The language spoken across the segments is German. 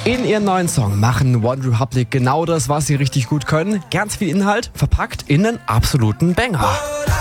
In ihren neuen Song machen One Republic genau das, was sie richtig gut können. Ganz viel Inhalt, verpackt in einen absoluten Banger.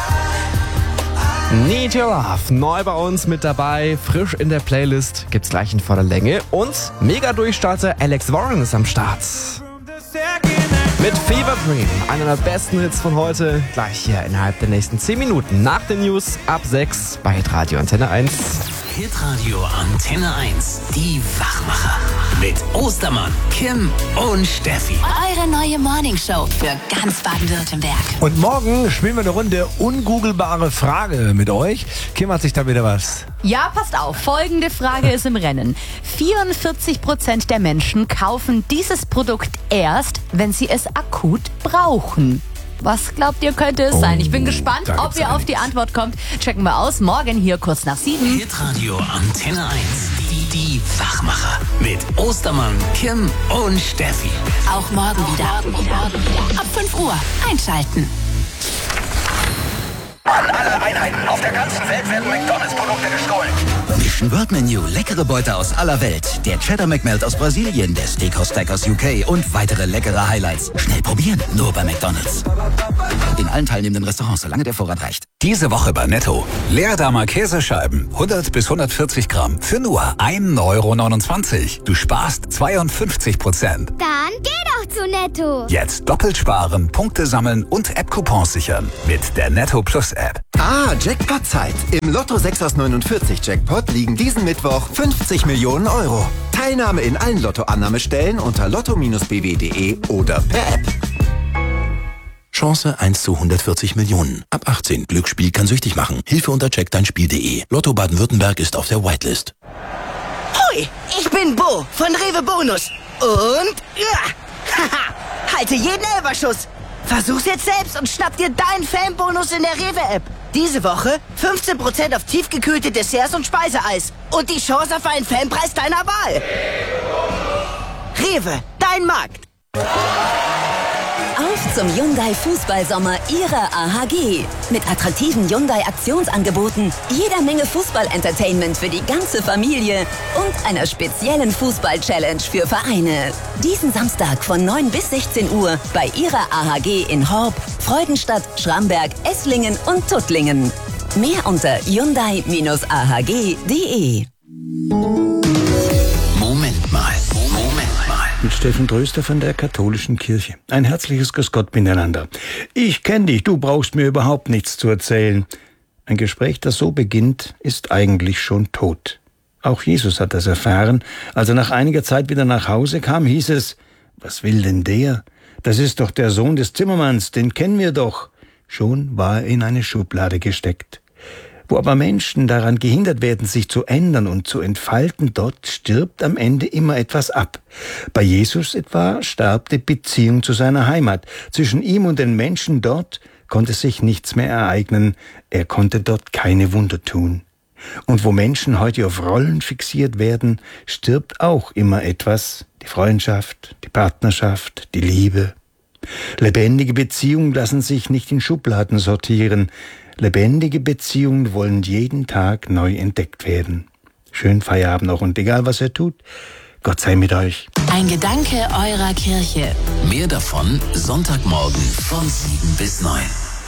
Need Your Love, neu bei uns mit dabei, frisch in der Playlist, gibt's gleich in voller Länge. Und Mega-Durchstarter Alex Warren ist am Start. Mit Fever Dream, einer der besten Hits von heute, gleich hier innerhalb der nächsten 10 Minuten nach den News ab 6 bei Hitradio Antenne 1. Hitradio Antenne 1, die Wachmacher. Mit Ostermann, Kim und Steffi. Eure neue Morningshow für ganz Baden-Württemberg. Und morgen spielen wir eine Runde ungoogelbare Frage mit euch. Kim, hat sich da wieder was? Ja, passt auf. Folgende Frage ist im Rennen. 44% der Menschen kaufen dieses Produkt erst, wenn sie es akut brauchen. Was glaubt ihr, könnte es sein? Ich bin gespannt, ob ihr auf die Antwort kommt. Checken wir aus. Morgen hier kurz nach 7. Hitradio Antenne 1, die Wachmacher. Mit Ostermann, Kim und Steffi. Auch morgen wieder. Ab 5 Uhr einschalten. An alle Einheiten auf der ganzen Welt werden McDonalds-Produkte gestohlen. Mission World Menu, leckere Beute aus aller Welt. Der Cheddar McMelt aus Brasilien, der Steakhouse Stack aus UK und weitere leckere Highlights. Schnell probieren, nur bei McDonalds. In allen teilnehmenden Restaurants, solange der Vorrat reicht. Diese Woche bei Netto. Leerdammer Käsescheiben, 100 bis 140 Gramm, für nur 1,29 €. Du sparst 52%. Dann geh doch zu Netto. Jetzt doppelt sparen, Punkte sammeln und App-Coupons sichern. Mit der Netto Plus App. Jackpot-Zeit. Im Lotto 6 aus 49 Jackpot liegen diesen Mittwoch 50 Millionen €. Teilnahme in allen Lottoannahmestellen unter lotto-bw.de oder per App. Chance 1 zu 140 Millionen. Ab 18. Glücksspiel kann süchtig machen. Hilfe unter checkdeinspiel.de. Lotto Baden-Württemberg ist auf der Whitelist. Hoi, ich bin Bo von Rewe Bonus. Und haha, halte jeden Elberschuss. Versuch's jetzt selbst und schnapp dir deinen Fanbonus in der Rewe-App. Diese Woche 15% auf tiefgekühlte Desserts und Speiseeis. Und die Chance auf einen Fanpreis deiner Wahl. Rewe, dein Markt. Auf zum Hyundai Fußballsommer Ihrer AHG. Mit attraktiven Hyundai Aktionsangeboten, jeder Menge Fußball-Entertainment für die ganze Familie und einer speziellen Fußball-Challenge für Vereine. Diesen Samstag von 9 bis 16 Uhr bei Ihrer AHG in Horb, Freudenstadt, Schramberg, Esslingen und Tuttlingen. Mehr unter hyundai-ahg.de. Moment mal. Mit Steffen Tröster von der Katholischen Kirche. Ein herzliches Grüß Gott miteinander. Ich kenne dich, du brauchst mir überhaupt nichts zu erzählen. Ein Gespräch, das so beginnt, ist eigentlich schon tot. Auch Jesus hat das erfahren. Als er nach einiger Zeit wieder nach Hause kam, hieß es, was will denn der? Das ist doch der Sohn des Zimmermanns, den kennen wir doch. Schon war er in eine Schublade gesteckt. Wo aber Menschen daran gehindert werden, sich zu ändern und zu entfalten, dort stirbt am Ende immer etwas ab. Bei Jesus etwa starb die Beziehung zu seiner Heimat. Zwischen ihm und den Menschen dort konnte sich nichts mehr ereignen. Er konnte dort keine Wunder tun. Und wo Menschen heute auf Rollen fixiert werden, stirbt auch immer etwas. Die Freundschaft, die Partnerschaft, die Liebe. Lebendige Beziehungen lassen sich nicht in Schubladen sortieren. Lebendige Beziehungen wollen jeden Tag neu entdeckt werden. Schönen Feierabend noch und egal was ihr tut, Gott sei mit euch. Ein Gedanke eurer Kirche. Mehr davon Sonntagmorgen von 7 bis 9.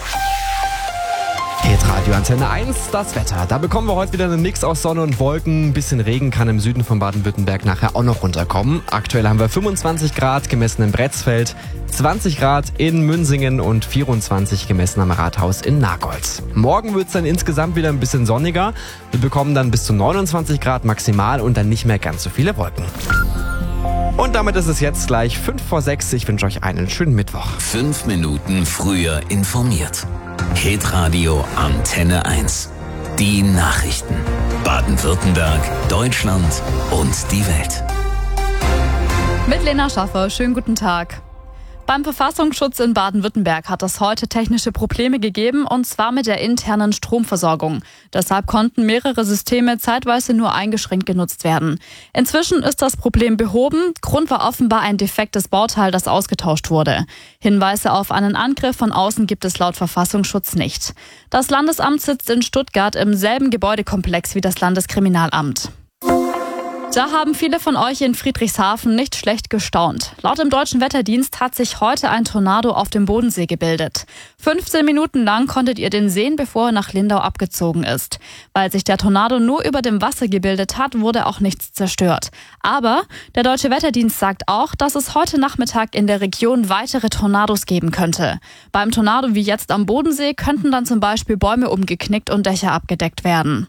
Hitradio Antenne 1, das Wetter. Da bekommen wir heute wieder einen Mix aus Sonne und Wolken. Ein bisschen Regen kann im Süden von Baden-Württemberg nachher auch noch runterkommen. Aktuell haben wir 25 Grad gemessen in Bretzfeld, 20 Grad in Münsingen und 24 gemessen am Rathaus in Nagold. Morgen wird es dann insgesamt wieder ein bisschen sonniger. Wir bekommen dann bis zu 29 Grad maximal und dann nicht mehr ganz so viele Wolken. Und damit ist es jetzt gleich 5 vor 6. Ich wünsche euch einen schönen Mittwoch. 5 Minuten früher informiert. Hitradio Antenne 1. Die Nachrichten. Baden-Württemberg, Deutschland und die Welt. Mit Lena Schaffer, schönen guten Tag. Beim Verfassungsschutz in Baden-Württemberg hat es heute technische Probleme gegeben, und zwar mit der internen Stromversorgung. Deshalb konnten mehrere Systeme zeitweise nur eingeschränkt genutzt werden. Inzwischen ist das Problem behoben. Grund war offenbar ein defektes Bauteil, das ausgetauscht wurde. Hinweise auf einen Angriff von außen gibt es laut Verfassungsschutz nicht. Das Landesamt sitzt in Stuttgart im selben Gebäudekomplex wie das Landeskriminalamt. Da haben viele von euch in Friedrichshafen nicht schlecht gestaunt. Laut dem Deutschen Wetterdienst hat sich heute ein Tornado auf dem Bodensee gebildet. 15 Minuten lang konntet ihr den sehen, bevor er nach Lindau abgezogen ist. Weil sich der Tornado nur über dem Wasser gebildet hat, wurde auch nichts zerstört. Aber der Deutsche Wetterdienst sagt auch, dass es heute Nachmittag in der Region weitere Tornados geben könnte. Beim Tornado wie jetzt am Bodensee könnten dann zum Beispiel Bäume umgeknickt und Dächer abgedeckt werden.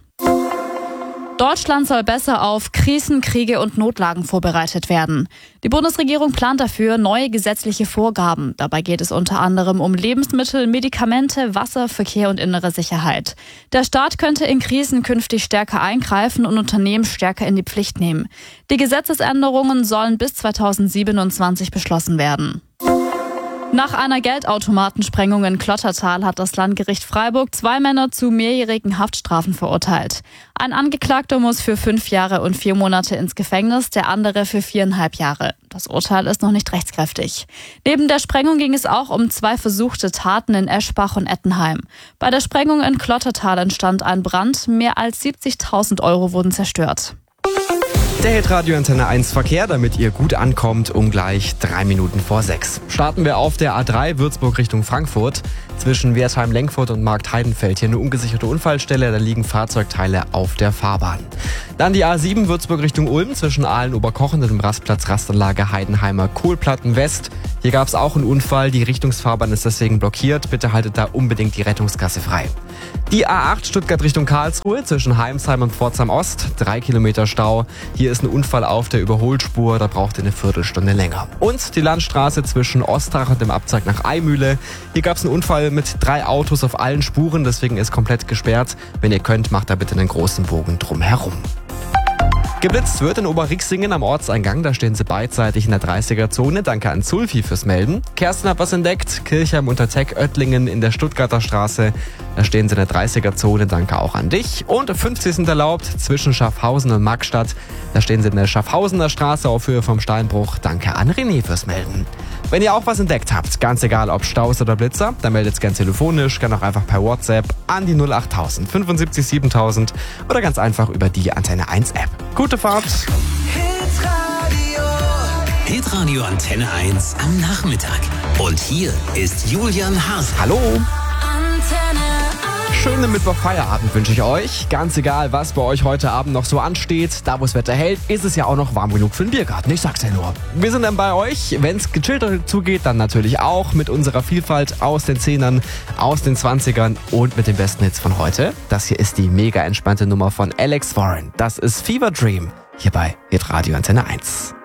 Deutschland soll besser auf Krisen, Kriege und Notlagen vorbereitet werden. Die Bundesregierung plant dafür neue gesetzliche Vorgaben. Dabei geht es unter anderem um Lebensmittel, Medikamente, Wasser, Verkehr und innere Sicherheit. Der Staat könnte in Krisen künftig stärker eingreifen und Unternehmen stärker in die Pflicht nehmen. Die Gesetzesänderungen sollen bis 2027 beschlossen werden. Nach einer Geldautomatensprengung in Klottertal hat das Landgericht Freiburg 2 Männer zu mehrjährigen Haftstrafen verurteilt. Ein Angeklagter muss für 5 Jahre und 4 Monate ins Gefängnis, der andere für 4,5 Jahre. Das Urteil ist noch nicht rechtskräftig. Neben der Sprengung ging es auch um 2 versuchte Taten in Eschbach und Ettenheim. Bei der Sprengung in Klottertal entstand ein Brand, mehr als 70.000 € wurden zerstört. Der Hitradio Antenne 1 Verkehr, damit ihr gut ankommt, um gleich 3 Minuten vor 6. Starten wir auf der A3 Würzburg Richtung Frankfurt. Zwischen Wertheim-Lenkfurt und Marktheidenfeld hier eine ungesicherte Unfallstelle, da liegen Fahrzeugteile auf der Fahrbahn. Dann die A7 Würzburg Richtung Ulm zwischen Aalen-Oberkochen und dem Rastplatz Rastanlage Heidenheimer Kohlplatten West. Hier gab es auch einen Unfall, die Richtungsfahrbahn ist deswegen blockiert. Bitte haltet da unbedingt die Rettungsgasse frei. Die A8 Stuttgart Richtung Karlsruhe zwischen Heimsheim und Pforzheim Ost, 3 Kilometer Stau. Hier ist ein Unfall auf der Überholspur, da braucht ihr eine Viertelstunde länger. Und die Landstraße zwischen Ostrach und dem Abzweig nach Eimühle. Hier gab es einen Unfall mit 3 Autos auf allen Spuren, deswegen ist komplett gesperrt. Wenn ihr könnt, macht da bitte einen großen Bogen drumherum. Geblitzt wird in Oberrixingen am Ortseingang, da stehen sie beidseitig in der 30er-Zone. Danke an Zulfi fürs Melden. Kerstin hat was entdeckt, Kirchheim unter Teck, Oettlingen in der Stuttgarter Straße, da stehen sie in der 30er-Zone. Danke auch an dich. Und 50 sind erlaubt zwischen Schaffhausen und Magstadt, da stehen sie in der Schaffhausener Straße auf Höhe vom Steinbruch. Danke an René fürs Melden. Wenn ihr auch was entdeckt habt, ganz egal ob Staus oder Blitzer, dann meldet es gern telefonisch, gern auch einfach per WhatsApp an die 08000 75 7000 oder ganz einfach über die Antenne 1 App. Gute Fahrt! Hitradio Antenne 1 am Nachmittag. Und hier ist Julian Haas. Hallo! Schönen Mittwoch-Feierabend wünsche ich euch. Ganz egal, was bei euch heute Abend noch so ansteht, da wo das Wetter hält, ist es ja auch noch warm genug für den Biergarten. Ich sag's ja nur. Wir sind dann bei euch. Wenn es gechillter zugeht, dann natürlich auch mit unserer Vielfalt aus den 10ern, aus den 20ern und mit den besten Hits von heute. Das hier ist die mega entspannte Nummer von Alex Warren. Das ist Fever Dream hier bei Hitradio Antenne 1.